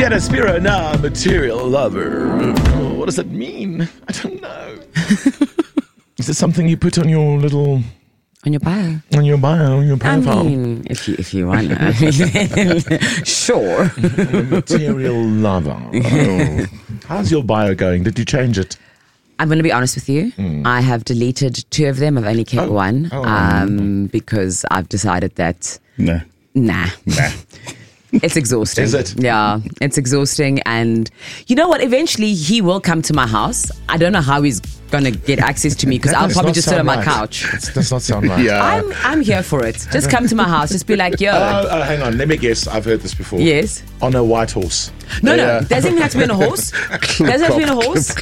Sienna Spiro, now material lover. Oh, what does that mean? I don't know. Is it something you put on your little... On your bio. On your bio, on your profile? I mean, if you want to. Sure. Material lover. Oh. How's your bio going? Did you change it? I'm going to be honest with you. I have deleted 2 of them. I've only kept one because I've decided that... Nah. It's exhausting. Is it? Yeah, it's exhausting. And you know what? Eventually, he will come to my house. I don't know how he's going to get access to me because I'll probably just sit on my couch. It does not sound right. Yeah. I'm here for it. Just come to my house. Just be like, yo. Hang on. Let me guess. I've heard this before. Yes. On a white horse. No. Doesn't even have to be on a horse. Doesn't have to be on a horse.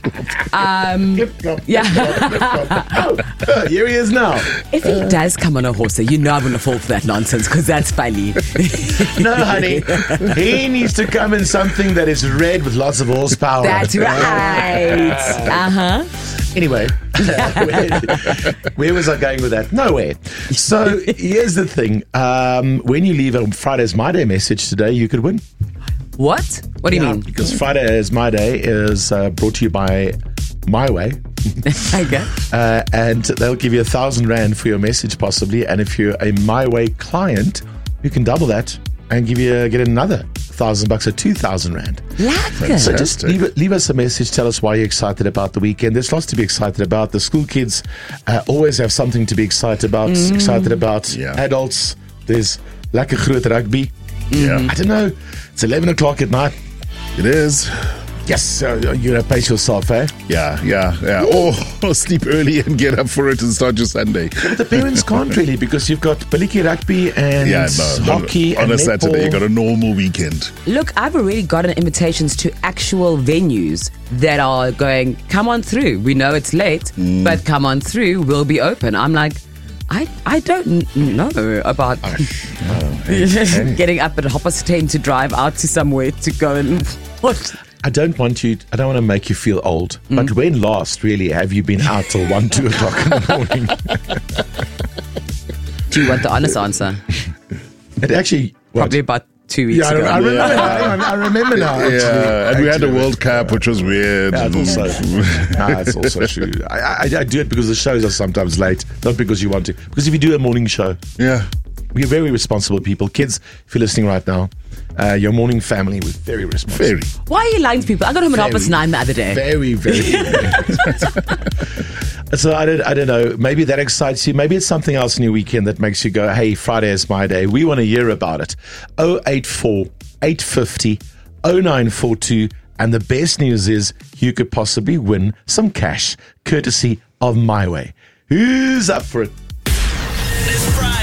Oh, here he is now. If he does come on a horse, you know I'm going to fall for that nonsense because that's funny. No, honey. He needs to come in something that is red with lots of horsepower. That's right. Uh-huh. Anyway, where was I going with that? Nowhere. So here's the thing. When you leave a Friday's My Day message today, you could win. What? What do you mean? Because Friday is My Day is brought to you by My Way. Okay. And they'll give you 1,000 Rand for your message possibly. And if you're a My Way client, you can double that and get another $1,000 or 2,000 Rand. Lekker. So just leave us a message. Tell us why you're excited about the weekend. There's lots to be excited about. The school kids always have something to be excited about. Adults, there's lekker groot rugby. Yeah. I don't know. It's 11 o'clock at night. It is. Yes, you're going to pace yourself, eh? Yeah. Or sleep early and get up for it and start your Sunday. But the parents can't really because you've got Biliki rugby and hockey on and a netball. Saturday, you got a normal weekend. Look, I've already gotten invitations to actual venues that are going, come on through. We know it's late, but come on through. We'll be open. I'm like, I don't know about getting up at 10:30 to drive out to somewhere to go and what? I don't want to make you feel old, but when last really have you been out till 1, 2 o'clock in the morning? Do you want the honest answer? It actually... Probably about 2 weeks ago. I remember. I remember now. Yeah, and we had a World Cup, which was weird. Yeah, it's also true. I do it because the shows are sometimes late, not because you want to. Because if you do a morning show, we're very responsible people. Kids, if you're listening right now, your morning family was very responsible. Very. Why are you lying to people? I got home at 9:30 the other day. Very. So I don't know. Maybe that excites you. Maybe it's something else in your weekend that makes you go, hey, Friday is my day. We want to hear about it. 084 850 0942. And the best news is you could possibly win some cash courtesy of My Way. Who's up for it? It's Friday.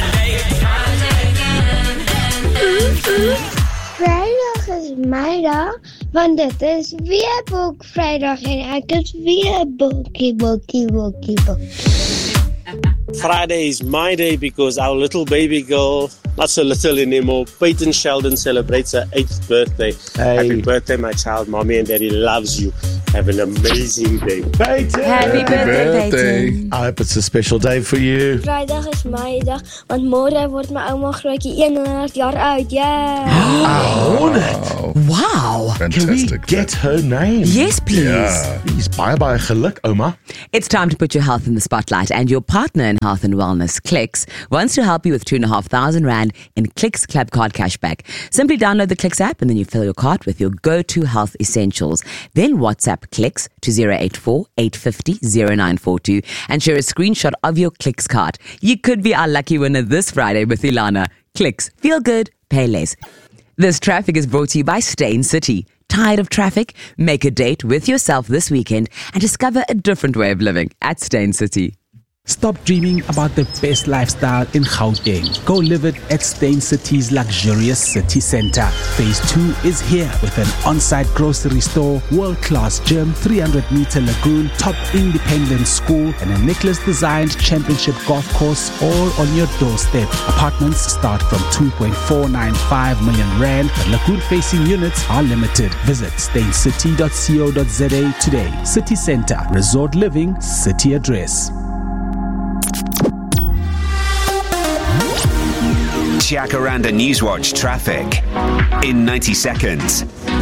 Vrijdag is my dag, want dit is weer boekvrijdag en ek is weer boekie. Friday is my day because our little baby girl, not so little anymore, Peyton Sheldon celebrates her 8th birthday. Hey. Happy birthday, my child. Mommy and Daddy loves you. Have an amazing day. Peyton! Happy birthday, Peyton. I hope it's a special day for you. Vrijdag is my dag, want môre word my ouma grootjie 100 jaar oud. Yeah. Wow. Can we Fantastic. get her name? Yes, please. Yeah. Please, bye geluk, Oma. It's time to put your health in the spotlight, and your partner in health and wellness, Clicks, wants to help you with 2,500 Rand in Clicks Club Card cashback. Simply download the Clicks app and then you fill your cart with your go-to health essentials. Then WhatsApp Clicks to 084 850 0942 and share a screenshot of your Clicks card. You could be our lucky winner this Friday with Ilana. Clicks. Feel good. Pay less. This traffic is brought to you by Stain City. Tired of traffic? Make a date with yourself this weekend and discover a different way of living at Stain City. Stop dreaming about the best lifestyle in Gauteng. Go live it at Stain City's luxurious city center. Phase 2 is here with an on-site grocery store, world-class gym, 300-meter lagoon, top independent school, and a Nicholas-designed championship golf course all on your doorstep. Apartments start from 2.495 million Rand, but lagoon-facing units are limited. Visit staincity.co.za today. City Center, resort living, city address. Jacaranda Newswatch traffic in 90 seconds.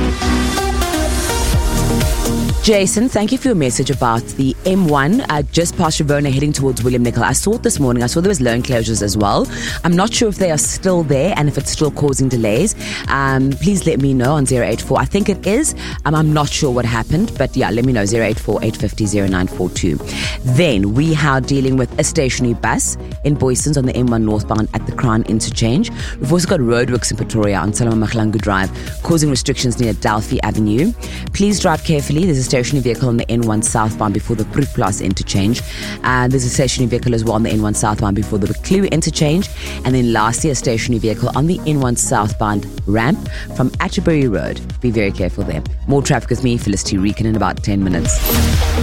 Jason, thank you for your message about the M1 just past Riverina heading towards William Nicol. I saw it this morning. I saw there was lane closures as well. I'm not sure if they are still there and if it's still causing delays. Please let me know on 084. I think it is. I'm not sure what happened, but yeah, let me know. 084 850 0942. Then we are dealing with a stationary bus in Boysons on the M1 northbound at the Crown Interchange. We've also got roadworks in Pretoria on Salama Mahlangu Drive causing restrictions near Delphi Avenue. Please drive carefully. There's a stationary vehicle on the N1 southbound before the Pruplas interchange. There's a stationary vehicle as well on the N1 southbound before the Buccleuch interchange. And then lastly, a stationary vehicle on the N1 southbound ramp from Atterbury Road. Be very careful there. More traffic with me, Phyllis T. Reekon, in about 10 minutes.